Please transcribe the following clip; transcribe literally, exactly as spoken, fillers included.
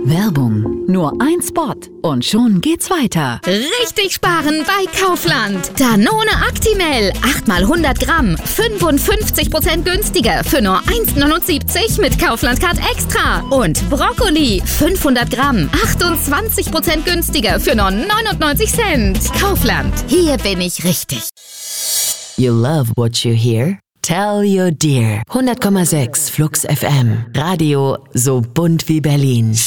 Werbung. Nur ein Spot und schon geht's weiter. Richtig sparen bei Kaufland. Danone Actimel. acht mal hundert Gramm. fünfundfünfzig Prozent günstiger für nur eins neunundsiebzig mit Kaufland Card Extra. Und Brokkoli. fünfhundert Gramm. achtundzwanzig Prozent günstiger für nur neunundneunzig Cent. Kaufland. Hier bin ich richtig. You love what you hear? Tell your dear. hundert Komma sechs Flux F M. Radio so bunt wie Berlin.